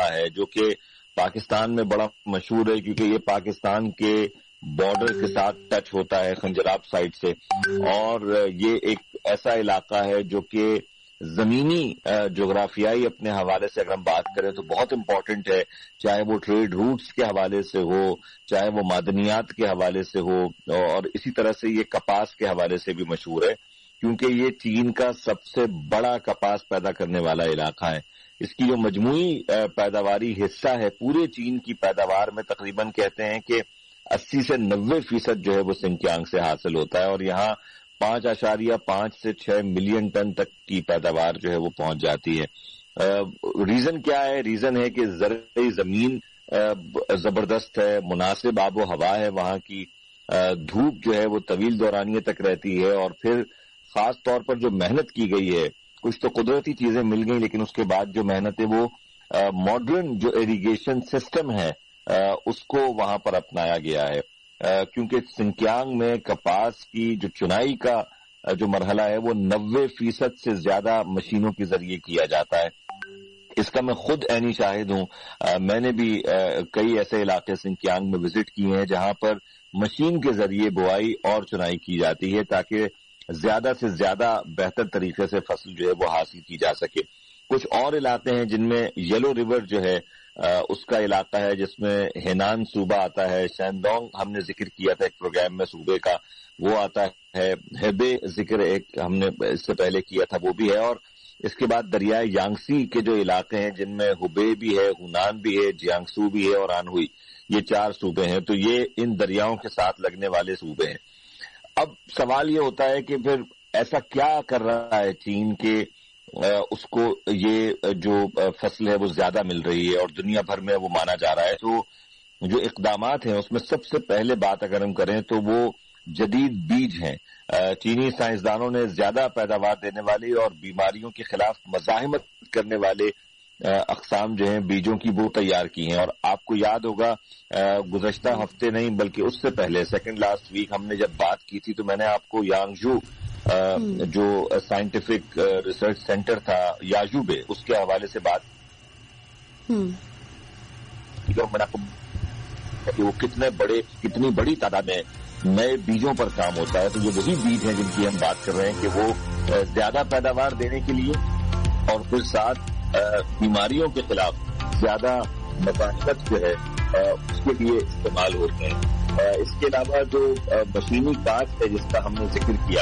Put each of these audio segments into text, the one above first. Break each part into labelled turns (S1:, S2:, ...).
S1: علاقہ ہے جو کہ پاکستان میں بڑا مشہور ہے کیونکہ یہ پاکستان کے بارڈر کے ساتھ ٹچ ہوتا ہے خنجراب سائڈ سے، اور یہ ایک ایسا علاقہ ہے جو کہ زمینی جغرافیائی اپنے حوالے سے اگر ہم بات کریں تو بہت امپورٹنٹ ہے، چاہے وہ ٹریڈ روٹس کے حوالے سے ہو، چاہے وہ معدنیات کے حوالے سے ہو، اور اسی طرح سے یہ کپاس کے حوالے سے بھی مشہور ہے کیونکہ یہ چین کا سب سے بڑا کپاس پیدا کرنے والا علاقہ ہے۔ اس کی جو مجموعی پیداواری حصہ ہے پورے چین کی پیداوار میں تقریباً کہتے ہیں کہ 80 سے 90% جو ہے وہ سنکیانگ سے حاصل ہوتا ہے، اور یہاں 5.5 سے 6 ملین ٹن تک کی پیداوار جو ہے وہ پہنچ جاتی ہے۔ ریزن کیا ہے؟ ریزن ہے کہ زرعی زمین زبردست ہے، مناسب آب و ہوا ہے وہاں کی، دھوپ جو ہے وہ طویل دورانیے تک رہتی ہے، اور پھر خاص طور پر جو محنت کی گئی ہے، کچھ تو قدرتی چیزیں مل گئی لیکن اس کے بعد جو محنت ہے وہ ماڈرن جو ایریگیشن سسٹم ہے اس کو وہاں پر اپنایا گیا ہے، کیونکہ سنکیانگ میں کپاس کی جو چنائی کا جو مرحلہ ہے وہ 90% سے زیادہ مشینوں کے ذریعے کیا جاتا ہے۔ اس کا میں خود عینی شاہد ہوں، میں نے بھی کئی ایسے علاقے سنکیانگ میں وزٹ کیے ہیں جہاں پر مشین کے ذریعے بوائی اور چنائی کی جاتی ہے تاکہ زیادہ سے زیادہ بہتر طریقے سے فصل جو ہے وہ حاصل کی جا سکے۔ کچھ اور علاقے ہیں جن میں یلو ریور جو ہے اس کا علاقہ ہے جس میں ہینان صوبہ آتا ہے، شینڈونگ ہم نے ذکر کیا تھا ایک پروگرام میں صوبے کا، وہ آتا ہے، ہیبے ذکر ایک ہم نے اس سے پہلے کیا تھا وہ بھی ہے، اور اس کے بعد دریائے یانگسی کے جو علاقے ہیں جن میں ہوبے بھی ہے، ہونان بھی ہے، جیانگسو بھی ہے اور آنہوئی، یہ 4 صوبے ہیں، تو یہ ان دریاؤں کے ساتھ لگنے والے صوبے ہیں۔ اب سوال یہ ہوتا ہے کہ پھر ایسا کیا کر رہا ہے چین کے اس کو یہ جو فصل ہے وہ زیادہ مل رہی ہے اور دنیا بھر میں وہ مانا جا رہا ہے؟ تو جو اقدامات ہیں اس میں سب سے پہلے بات اگر ہم کریں تو وہ جدید بیج ہیں۔ چینی سائنسدانوں نے زیادہ پیداوار دینے والی اور بیماریوں کے خلاف مزاحمت کرنے والے اقسام جو ہیں بیجوں کی وہ تیار کی ہیں، اور آپ کو یاد ہوگا گزشتہ ہفتے نہیں بلکہ اس سے پہلے سیکنڈ لاسٹ ویک ہم نے جب بات کی تھی تو میں نے آپ کو یانگژو جو سائنٹیفک ریسرچ سینٹر تھا یاژوبے اس کے حوالے سے بات میں نے آپ کو کہ وہ کتنی بڑی تعداد میں نئے بیجوں پر کام ہوتا ہے، تو یہ وہی بیج ہیں جن کی ہم بات کر رہے ہیں کہ وہ زیادہ پیداوار دینے کے لیے اور پھر ساتھ بیماریوں کے خلاف زیادہ مزاحمت جو ہے اس کے لیے استعمال ہوتے ہیں۔ اس کے علاوہ جو مشینی کاشت ہے جس کا ہم نے ذکر کیا،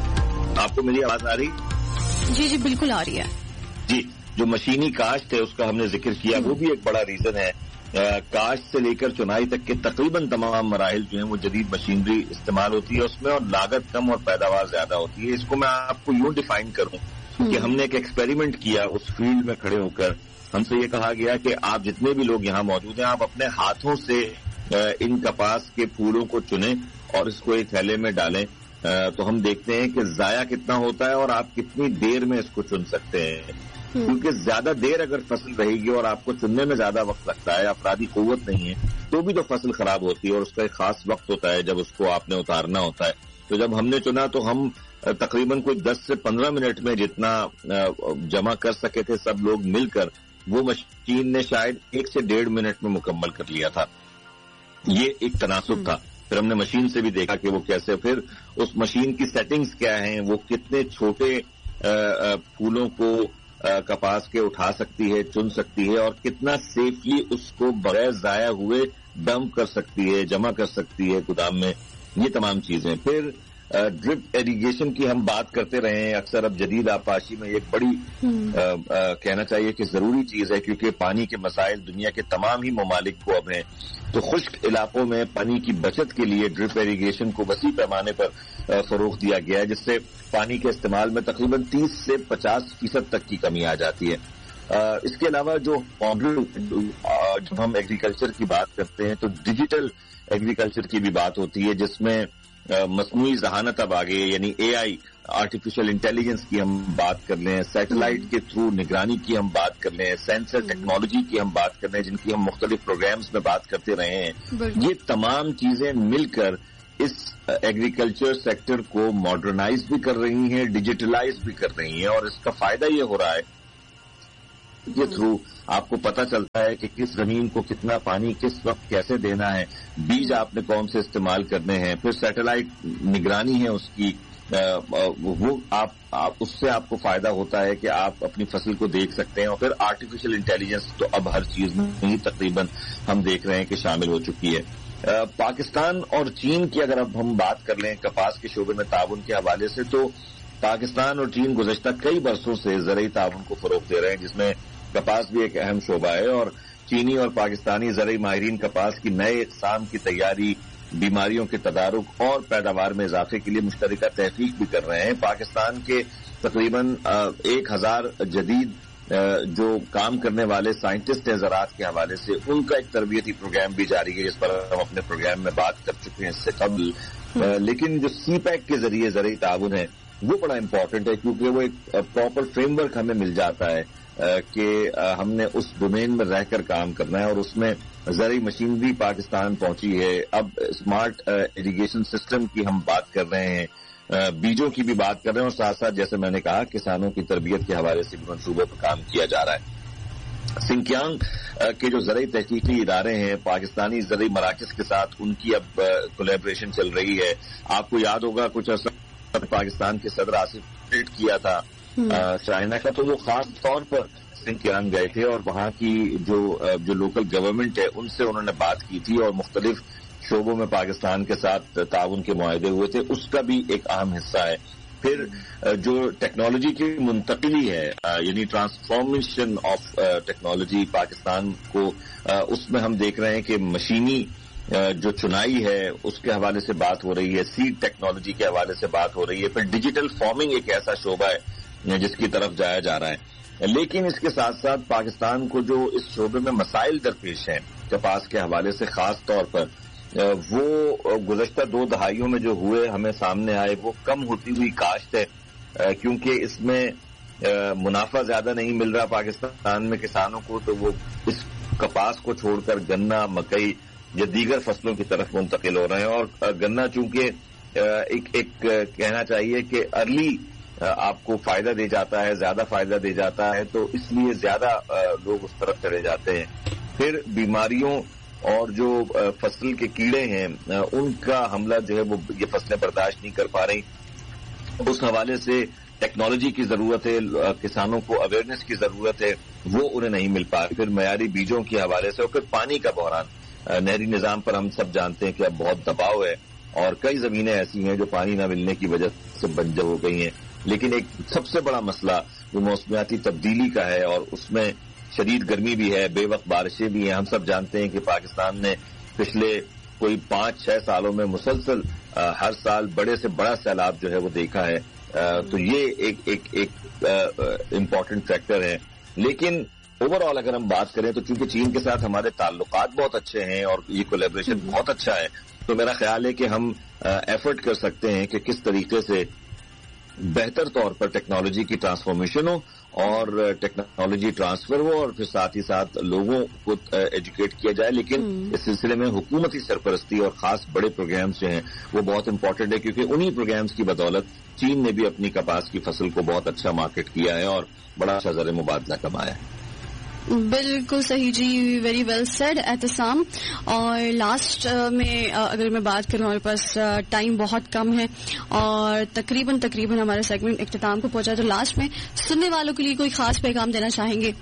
S1: آپ کو میری آواز آ رہی؟
S2: جی بالکل آ رہی ہے۔
S1: جی، جو مشینی کاشت ہے اس کا ہم نے ذکر کیا، وہ بھی ایک بڑا ریزن ہے۔ کاشت سے لے کر چنائی تک کے تقریباً تمام مراحل جو ہیں وہ جدید مشینری استعمال ہوتی ہے اس میں، اور لاگت کم اور پیداوار زیادہ ہوتی ہے۔ اس کو میں آپ کو یوں ڈیفائن کروں کہ ہم نے ایک ایکسپیریمنٹ کیا اس فیلڈ میں کھڑے ہو کر، ہم سے یہ کہا گیا کہ آپ جتنے بھی لوگ یہاں موجود ہیں آپ اپنے ہاتھوں سے ان کپاس کے پھولوں کو چنیں اور اس کو ایک تھیلے میں ڈالیں، تو ہم دیکھتے ہیں کہ ضائع کتنا ہوتا ہے اور آپ کتنی دیر میں اس کو چن سکتے ہیں، کیونکہ زیادہ دیر اگر فصل رہے گی اور آپ کو چننے میں زیادہ وقت لگتا ہے، افرادی قوت نہیں ہے، تو بھی تو فصل خراب ہوتی ہے اور اس کا ایک خاص وقت ہوتا ہے جب اس کو آپ نے اتارنا ہوتا ہے۔ تو جب ہم نے چنا تو ہم تقریباً کوئی 10 سے 15 منٹ میں جتنا جمع کر سکے تھے سب لوگ مل کر، وہ مشین نے شاید 1 سے 1.5 منٹ میں مکمل کر لیا تھا۔ یہ ایک تناسب تھا۔ پھر ہم نے مشین سے بھی دیکھا کہ وہ کیسے، پھر اس مشین کی سیٹنگز کیا ہیں، وہ کتنے چھوٹے پھولوں کو کپاس کے اٹھا سکتی ہے، چن سکتی ہے، اور کتنا سیفلی اس کو بغیر ضائع ہوئے ڈمپ کر سکتی ہے، جمع کر سکتی ہے گودام میں، یہ تمام چیزیں۔ پھر ڈرپ ایریگیشن کی ہم بات کرتے رہے ہیں اکثر، اب جدید آبپاشی میں ایک بڑی کہنا چاہیے کہ ضروری چیز ہے کیونکہ پانی کے مسائل دنیا کے تمام ہی ممالک کو اب ہیں، تو خشک علاقوں میں پانی کی بچت کے لیے ڈرپ ایریگیشن کو وسیع پیمانے پر فروغ دیا گیا ہے، جس سے پانی کے استعمال میں تقریباً 30 سے 50% تک کی کمی آ جاتی ہے۔ اس کے علاوہ جو جب ہم ایگریکلچر کی بات کرتے ہیں تو ڈیجیٹل ایگریکلچر کی بھی بات ہوتی ہے، جس میں مصنوعی ذہانت اب آگے، یعنی AI آرٹیفیشل انٹیلیجنس کی ہم بات کر لیں، سیٹلائٹ کے تھرو نگرانی کی ہم بات کر لیں، سینسر ٹیکنالوجی کی ہم بات کر لیں، جن کی ہم مختلف پروگرامز میں بات کرتے رہے ہیں، یہ تمام چیزیں مل کر اس ایگریکلچر سیکٹر کو ماڈرنائز بھی کر رہی ہیں، ڈیجیٹلائز بھی کر رہی ہیں، اور اس کا فائدہ یہ ہو رہا ہے کے تھرو آپ کو پتہ چلتا ہے کہ کس زمین کو کتنا پانی کس وقت کیسے دینا ہے, بیج آپ نے کون سے استعمال کرنے ہیں, پھر سیٹلائٹ نگرانی ہے اس کی, وہ آپ اس سے آپ کو فائدہ ہوتا ہے کہ آپ اپنی فصل کو دیکھ سکتے ہیں. اور پھر آرٹیفیشل انٹیلیجنس تو اب ہر چیز میں ہی تقریباً ہم دیکھ رہے ہیں کہ شامل ہو چکی ہے. پاکستان اور چین کی اگر اب ہم بات کر لیں کپاس کے شعبے میں تعاون کے حوالے سے, تو پاکستان اور چین گزشتہ کئی برسوں سے زرعی تعاون کو فروغ دے رہے ہیں, جس میں کپاس بھی ایک اہم شعبہ ہے. اور چینی اور پاکستانی زرعی ماہرین کپاس کی نئے اقسام کی تیاری, بیماریوں کے تدارک اور پیداوار میں اضافے کے لیے مشترکہ تحقیق بھی کر رہے ہیں. پاکستان کے تقریباً 1000 جدید جو کام کرنے والے سائنٹسٹ ہیں زراعت کے حوالے سے, ان کا ایک تربیتی پروگرام بھی جاری ہے, جس پر ہم اپنے پروگرام میں بات کر چکے ہیں اس سے قبل. لیکن جو سی پیک کے ذریعے زرعی تعاون ہے وہ بڑا امپورٹنٹ ہے, کیونکہ وہ ایک پراپر فریم ورک ہمیں مل جاتا ہے کہ ہم نے اس ڈومین میں رہ کر کام کرنا ہے. اور اس میں زرعی مشینری پاکستان پہنچی ہے. اب اسمارٹ ایریگیشن سسٹم کی ہم بات کر رہے ہیں, بیجوں کی بھی بات کر رہے ہیں, اور ساتھ ساتھ جیسے میں نے کہا کسانوں کی تربیت کے حوالے سے بھی منصوبے پر کام کیا جا رہا ہے. سنکیانگ کے جو زرعی تحقیقی ادارے ہیں پاکستانی زرعی مراکز کے ساتھ, ان کی اب کولیبریشن چل رہی ہے. آپ کو یاد ہوگا کچھ عرصہ پاکستان کے صدر آصف ٹویٹ کیا تھا چائنا کا, تو وہ خاص طور پر سنکیانگ گئے تھے اور وہاں کی جو لوکل گورنمنٹ ہے ان سے انہوں نے بات کی تھی, اور مختلف شعبوں میں پاکستان کے ساتھ تعاون کے معاہدے ہوئے تھے. اس کا بھی ایک اہم حصہ ہے. پھر جو ٹیکنالوجی کی منتقلی ہے, یعنی ٹرانسفارمیشن آف ٹیکنالوجی پاکستان کو, اس میں ہم دیکھ رہے ہیں کہ مشینی جو چنائی ہے اس کے حوالے سے بات ہو رہی ہے, سیڈ ٹیکنالوجی کے حوالے سے بات ہو رہی ہے. پھر ڈیجیٹل فارمنگ ایک ایسا شعبہ ہے جس کی طرف جایا جا رہا ہے. لیکن اس کے ساتھ ساتھ پاکستان کو جو اس شعبے میں مسائل درپیش ہیں کپاس کے حوالے سے خاص طور پر, وہ گزشتہ 2 دہائیوں میں جو ہوئے ہمیں سامنے آئے, وہ کم ہوتی ہوئی کاشت ہے, کیونکہ اس میں منافع زیادہ نہیں مل رہا پاکستان میں کسانوں کو, تو وہ اس کپاس کو چھوڑ کر گنا, مکئی یا دیگر فصلوں کی طرف منتقل ہو رہے ہیں. اور گنا چونکہ ایک کہنا چاہیے کہ ارلی آپ کو فائدہ دے جاتا ہے, زیادہ فائدہ دے جاتا ہے, تو اس لیے زیادہ لوگ اس طرف چلے جاتے ہیں. پھر بیماریوں اور جو فصل کے کیڑے ہیں ان کا حملہ جو ہے وہ یہ فصلیں برداشت نہیں کر پا رہی. اس حوالے سے ٹیکنالوجی کی ضرورت ہے, کسانوں کو اویئرنیس کی ضرورت ہے, وہ انہیں نہیں مل پا رہی. پھر معیاری بیجوں کے حوالے سے, اور پھر پانی کا بحران. نہری نظام پر ہم سب جانتے ہیں کہ اب بہت دباؤ ہے, اور کئی زمینیں ایسی ہیں جو پانی نہ ملنے کی وجہ سے بنجر ہو گئی ہیں. لیکن ایک سب سے بڑا مسئلہ جو موسمیاتی تبدیلی کا ہے, اور اس میں شدید گرمی بھی ہے, بے وقت بارشیں بھی ہیں. ہم سب جانتے ہیں کہ پاکستان نے پچھلے کوئی 5-6 سالوں میں مسلسل ہر سال بڑے سے بڑا سیلاب جو ہے وہ دیکھا ہے, تو یہ ایک امپورٹنٹ فیکٹر ہے. لیکن اوور آل اگر ہم بات کریں تو چونکہ چین کے ساتھ ہمارے تعلقات بہت اچھے ہیں اور یہ کولیبریشن بہت اچھا ہے, تو میرا خیال ہے کہ ہم ایفرٹ کر سکتے ہیں کہ کس طریقے سے بہتر طور پر ٹیکنالوجی کی ٹرانسفارمیشن ہو اور ٹیکنالوجی ٹرانسفر ہو, اور پھر ساتھ ہی ساتھ لوگوں کو ایجوکیٹ کیا جائے. لیکن اس سلسلے میں حکومتی سرپرستی اور خاص بڑے پروگرامز جو ہیں وہ بہت امپورٹنٹ ہے, کیونکہ انہی پروگرامز کی بدولت چین نے بھی اپنی کپاس کی فصل کو بہت اچھا مارکیٹ کیا ہے اور بڑا اچھا زر مبادلہ کمایا ہے.
S2: بالکل صحیح جی, ویری ویل سیڈ اعتصام. اور لاسٹ میں اگر میں بات کروں, ہمارے پاس ٹائم بہت کم ہے اور تقریباً ہمارا سیگمنٹ اختتام کو پہنچا, تو لاسٹ میں سننے والوں کے لیے کوئی خاص پیغام دینا چاہیں گے؟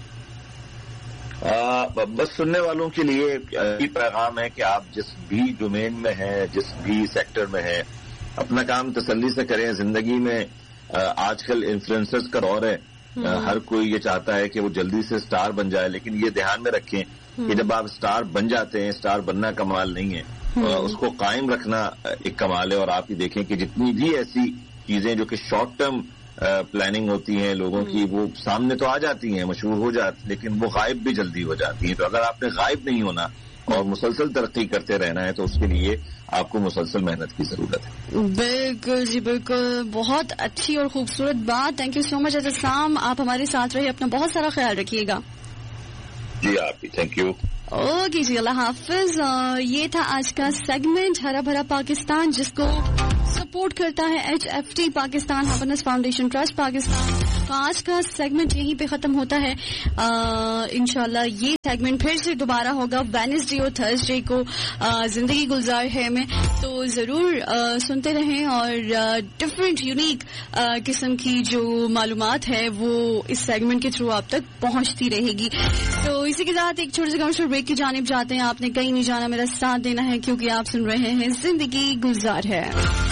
S1: بس سننے والوں کے لیے یہ پیغام ہے کہ آپ جس بھی ڈومین میں ہیں, جس بھی سیکٹر میں ہیں, اپنا کام تسلی سے کریں. زندگی میں آج کل انفلوئنسرز کا دور ہے, ہر کوئی یہ چاہتا ہے کہ وہ جلدی سے سٹار بن جائے, لیکن یہ دھیان میں رکھیں کہ جب آپ سٹار بن جاتے ہیں, سٹار بننا کمال نہیں ہے, اس کو قائم رکھنا ایک کمال ہے. اور آپ یہ دیکھیں کہ جتنی بھی ایسی چیزیں جو کہ شارٹ ٹرم پلاننگ ہوتی ہیں لوگوں کی, وہ سامنے تو آ جاتی ہیں, مشہور ہو جاتی, لیکن وہ غائب بھی جلدی ہو جاتی ہیں. تو اگر آپ نے غائب نہیں ہونا اور مسلسل ترقی کرتے رہنا ہے تو اس کے لیے آپ کو مسلسل محنت کی ضرورت ہے.
S2: بالکل جی بالکل, بہت اچھی اور خوبصورت بات. تھینک یو سو مچ اعتصام, آپ ہمارے ساتھ رہے, اپنا بہت سارا خیال رکھیے گا.
S1: جی آپ بھی تھینک یو.
S2: اوکے جی, اللہ حافظ. یہ تھا آج کا سیگمنٹ ہرا بھرا پاکستان, جس کو سپورٹ کرتا ہے HFT Pakistan, happiness foundation trust Pakistan. تو آج کا سیگمنٹ یہیں پہ ختم ہوتا ہے. انشاءاللہ یہ سیگمنٹ پھر سے دوبارہ ہوگا وینسڈے اور تھرسڈے کو زندگی گلزار ہے میں, تو ضرور سنتے رہیں اور ڈفرینٹ یونیک قسم کی جو معلومات ہے وہ اس سیگمنٹ کے تھرو آپ تک پہنچتی رہے گی. تو اسی کے ساتھ ایک چھوٹے سے کمرشل بریک کی جانب جاتے ہیں. آپ نے کہیں نہیں جانا, میرا ساتھ دینا ہے کیونکہ آپ سن رہے ہیں زندگی گلزار ہے.